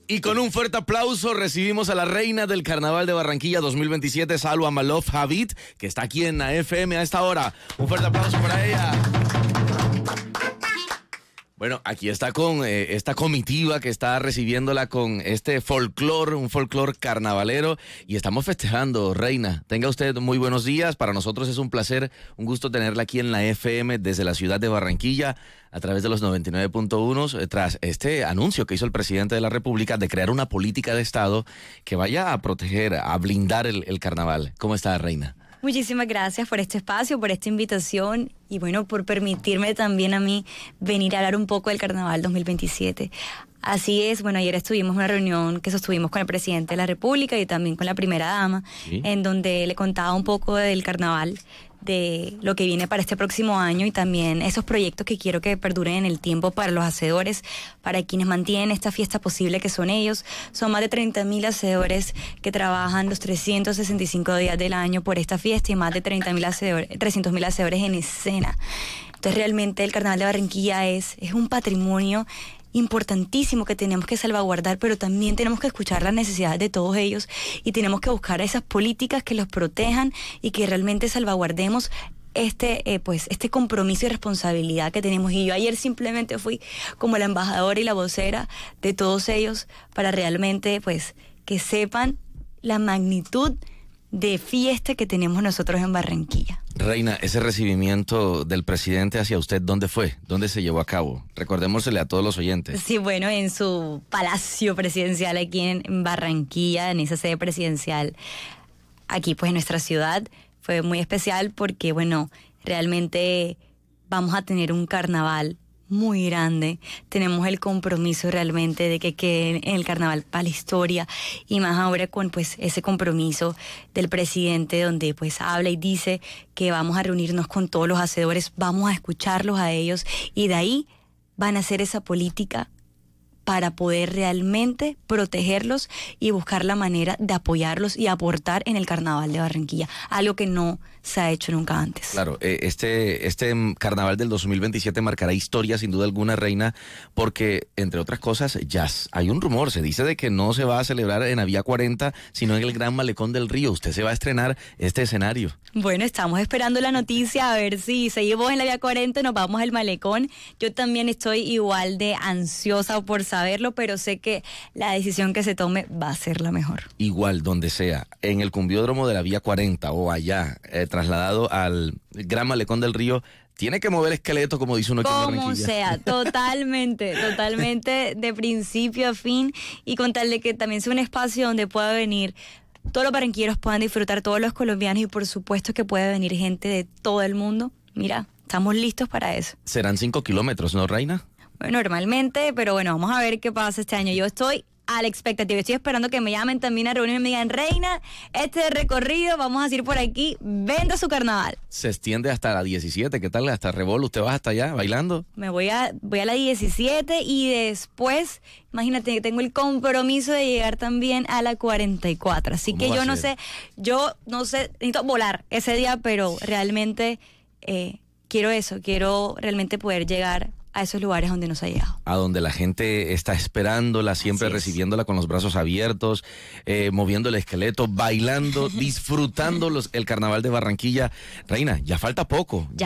Y con un fuerte aplauso recibimos a la reina del Carnaval de Barranquilla 2027, Salwa Malouf Javid, que está aquí en la FM a esta hora. Un fuerte aplauso para ella. Bueno, aquí está con esta comitiva que está recibiéndola con este folclore, un folclore carnavalero, y estamos festejando, reina. Tenga usted muy buenos días. Para nosotros es un placer, un gusto tenerla aquí en la FM desde la ciudad de Barranquilla a través de los 99.1 tras este anuncio que hizo el presidente de la República de crear una política de Estado que vaya a proteger, a blindar el carnaval. ¿Cómo está, reina? Muchísimas gracias por este espacio, por esta invitación y bueno, por permitirme también a mí venir a hablar un poco del Carnaval 2027. Así es, bueno, ayer estuvimos en una reunión que sostuvimos con el presidente de la República y también con la primera dama, ¿sí?, en donde le contaba un poco del carnaval, de lo que viene para este próximo año y también esos proyectos que quiero que perduren en el tiempo para los hacedores, para quienes mantienen esta fiesta posible que son ellos. Son más de 30.000 hacedores que trabajan los 365 días del año por esta fiesta y más de 300.000 hacedores en escena. Entonces realmente el Carnaval de Barranquilla es un patrimonio importantísimo que tenemos que salvaguardar, pero también tenemos que escuchar las necesidades de todos ellos y tenemos que buscar esas políticas que los protejan y que realmente salvaguardemos este compromiso y responsabilidad que tenemos. Y yo ayer simplemente fui como la embajadora y la vocera de todos ellos para realmente que sepan la magnitud de fiesta que tenemos nosotros en Barranquilla. Reina, ese recibimiento del presidente hacia usted, ¿dónde fue? ¿Dónde se llevó a cabo? Recordémosle a todos los oyentes. Sí, bueno, en su palacio presidencial aquí en Barranquilla, en esa sede presidencial, aquí en nuestra ciudad. Fue muy especial porque, bueno, realmente vamos a tener un carnaval muy grande. Tenemos el compromiso realmente de que quede en el carnaval para la historia y más ahora con ese compromiso del presidente donde habla y dice que vamos a reunirnos con todos los hacedores, vamos a escucharlos a ellos y de ahí van a hacer esa política para poder realmente protegerlos y buscar la manera de apoyarlos y aportar en el Carnaval de Barranquilla, algo que no se ha hecho nunca antes. Claro, este Carnaval del 2027 marcará historia sin duda alguna, reina, porque entre otras cosas ya hay un rumor, se dice de que no se va a celebrar en la Vía 40, sino en el Gran Malecón del Río. Usted se va a estrenar este escenario. Bueno, estamos esperando la noticia a ver si seguimos en la Vía 40 y nos vamos al Malecón. Yo también estoy igual de ansiosa por saberlo, pero sé que la decisión que se tome va a ser la mejor. Igual, donde sea, en el cumbiódromo de la Vía 40 o allá, trasladado al Gran Malecón del Río, tiene que mover esqueleto, como dice uno aquí en Barranquilla. Como sea, totalmente, de principio a fin, y con tal de que también sea un espacio donde pueda venir todos los barranquilleros, puedan disfrutar, todos los colombianos, y por supuesto que puede venir gente de todo el mundo. Mira, estamos listos para eso. Serán 5 kilómetros, ¿no, reina? Bueno, normalmente, pero bueno, vamos a ver qué pasa este año. Yo estoy a la expectativa, estoy esperando que me llamen también a reunirme y me digan, reina, este recorrido, vamos a ir por aquí, venda su carnaval. Se extiende hasta la 17, ¿qué tal? Hasta Rebol, ¿usted va hasta allá bailando? Voy a la 17 y después, imagínate que tengo el compromiso de llegar también a la 44, así que yo no sé, necesito volar ese día, pero realmente quiero realmente poder llegar a esos lugares donde nos ha llegado. A donde la gente está esperándola, siempre recibiéndola con los brazos abiertos, moviendo el esqueleto, bailando, disfrutando el Carnaval de Barranquilla. Reina, ya falta poco.